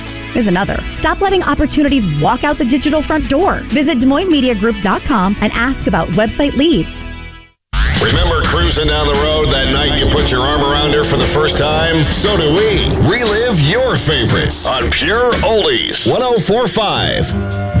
first is another. Stop letting opportunities walk out the digital front door. Visit DesMoinesMediaGroup.com and ask about website leads. Remember cruising down the road that night you put your arm around her for the first time? So do we. Relive your favorites on Pure Oldies 104.5.